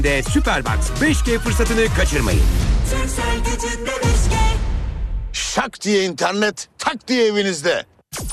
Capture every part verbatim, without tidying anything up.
de Superbox beş G fırsatını kaçırmayın. Şak diye internet, tak diye evinizde.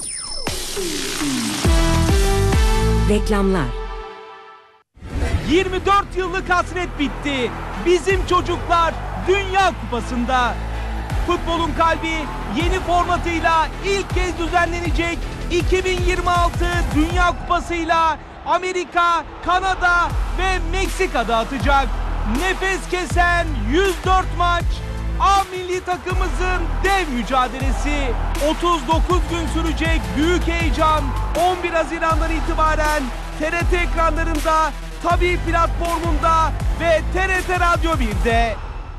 Reklamlar. yirmi dört yıllık hasret bitti. Bizim çocuklar Dünya Kupası'nda. Futbolun kalbi yeni formatıyla ilk kez düzenlenecek iki bin yirmi altı Dünya Kupası'yla Amerika, Kanada ve Meksika'da atacak. Nefes kesen yüz dört maç. A milli takımımızın dev mücadelesi. otuz dokuz gün sürecek büyük heyecan. on bir Haziran'dan itibaren T R T ekranlarında, Tabii platformunda ve T R T Radyo birde.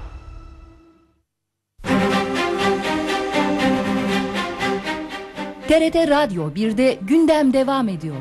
T R T Radyo birde gündem devam ediyor.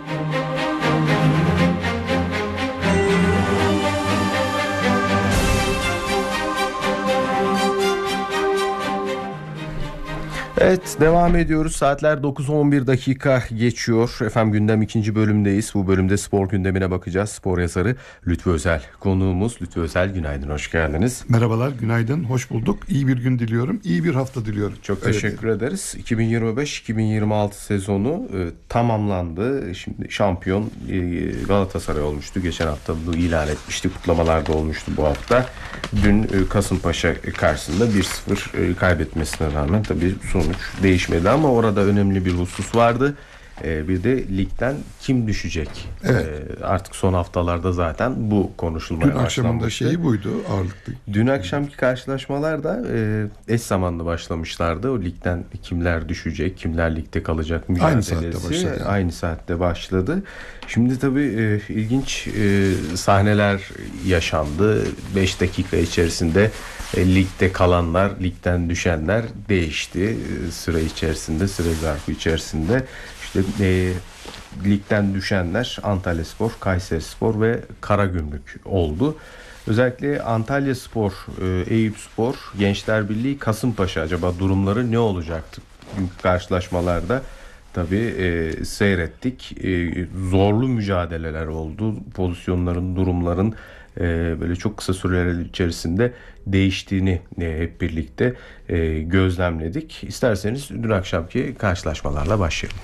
Evet, devam ediyoruz. Saatler dokuz on bir dakika geçiyor. Efendim gündem ikinci bölümdeyiz. Bu bölümde spor gündemine bakacağız. Spor yazarı Lütfü Özel konuğumuz. Lütfü Özel, günaydın, hoş geldiniz. Merhabalar, günaydın, hoş bulduk. İyi bir gün diliyorum, iyi bir hafta diliyorum. Çok teşekkür evet. ederiz. iki bin yirmi beş iki bin yirmi altı sezonu e, tamamlandı. Şimdi şampiyon e, Galatasaray olmuştu. Geçen hafta bunu ilan etmişti. Kutlamalar da olmuştu bu hafta. Dün e, Kasımpaşa karşısında bir sıfır e, kaybetmesine rağmen tabii sonuç değişmedi ama orada önemli bir husus vardı. Ee, bir de ligden kim düşecek? Evet. Ee, artık son haftalarda zaten bu konuşulmaya başlanmıştı. Dün akşamında şeyi buydu, ağırlıklı. Dün akşamki karşılaşmalar da e, eş zamanlı başlamışlardı. O ligden kimler düşecek, kimler ligde kalacak mücadelesi. Aynı saatte başladı. Yani. Aynı saatte başladı. Şimdi tabii e, ilginç e, sahneler yaşandı. beş dakika içerisinde E, ligde kalanlar, ligden düşenler değişti. E, süre içerisinde, süre zarfı içerisinde. İşte e, ligden düşenler Antalyaspor, Kayserispor ve Karagümrük oldu. Özellikle Antalyaspor, e, Eyüpspor, Gençler Birliği, Kasımpaşa, acaba durumları ne olacaktı? Çünkü karşılaşmalarda tabii e, seyrettik. E, zorlu mücadeleler oldu. Pozisyonların, durumların e, böyle çok kısa süreler içerisinde değiştiğini e, hep birlikte e, gözlemledik. İsterseniz dün akşamki karşılaşmalarla başlayalım.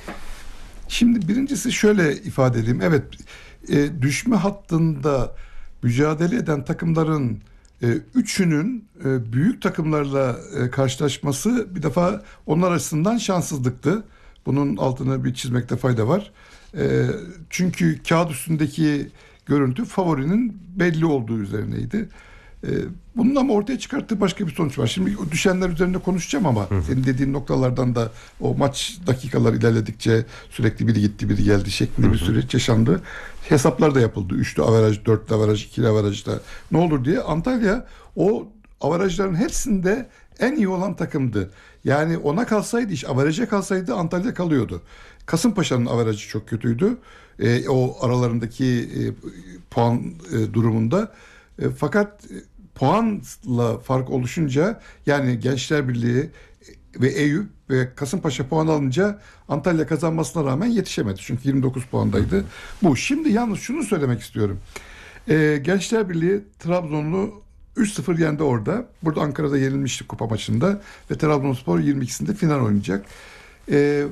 Şimdi birincisi şöyle ifade edeyim. Evet, e, düşme hattında mücadele eden takımların e, üçünün e, büyük takımlarla e, karşılaşması bir defa onlar açısından şanssızlıktı. Bunun altını bir çizmekte fayda var. E, çünkü kağıt üstündeki görüntü favorinin belli olduğu üzerineydi. E, bunun ama ortaya çıkarttığı başka bir sonuç var. Şimdi o düşenler üzerinde konuşacağım ama Hı. senin dediğin noktalardan da o maç dakikalar ilerledikçe sürekli biri gitti biri geldi şeklinde Hı. bir süreç yaşandı. Hesaplar da yapıldı. Üçlü averaj, dörtlü averaj, ikili averajda ne olur diye. Antalya o averajların hepsinde en iyi olan takımdı. Yani ona kalsaydı, iş averaja kalsaydı Antalya kalıyordu. Kasımpaşa'nın averajı çok kötüydü. E, o aralarındaki e, puan e, durumunda. E, fakat e, puanla fark oluşunca, yani Gençler Birliği ve Eyüp ve Kasımpaşa puan alınca Antalya kazanmasına rağmen yetişemedi. Çünkü yirmi dokuz puandaydı. Bu. Şimdi yalnız şunu söylemek istiyorum. E, Gençler Birliği Trabzonlu üç sıfır yendi orada. Burada Ankara'da yenilmişti kupa maçında ve Trabzonspor yirmi ikisinde final oynayacak. E,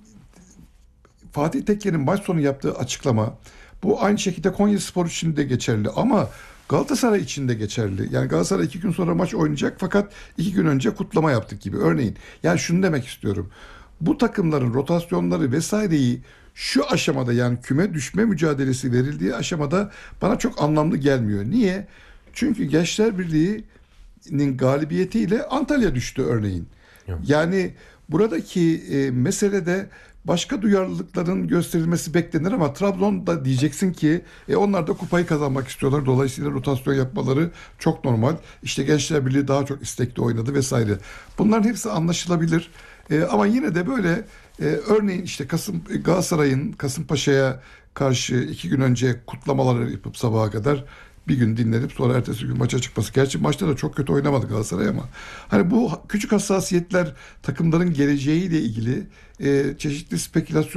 Fatih Tekke'nin maç sonu yaptığı açıklama, bu aynı şekilde Konyaspor için de geçerli ama Galatasaray için de geçerli. Yani Galatasaray iki gün sonra maç oynayacak fakat iki gün önce kutlama yaptık gibi. Örneğin, yani şunu demek istiyorum. Bu takımların rotasyonları vesaireyi şu aşamada, yani küme düşme mücadelesi verildiği aşamada bana çok anlamlı gelmiyor. Niye? Çünkü Gençler Birliği'nin galibiyetiyle Antalya düştü örneğin. Yok. Yani buradaki e, meselede başka duyarlılıkların gösterilmesi beklenir ama Trabzon'da diyeceksin ki e, onlar da kupayı kazanmak istiyorlar. Dolayısıyla rotasyon yapmaları çok normal. İşte Gençler Birliği daha çok istekli oynadı vesaire. Bunların hepsi anlaşılabilir. E, ama yine de böyle e, örneğin işte Kasım Galatasaray'ın Kasımpaşa'ya karşı iki gün önce kutlamaları yapıp sabaha kadar bir gün dinlenip sonra ertesi gün maça çıkması. Gerçi maçta da çok kötü oynamadı Galatasaray ama hani bu küçük hassasiyetler takımların geleceğiyle ilgili e, çeşitli spekülasyon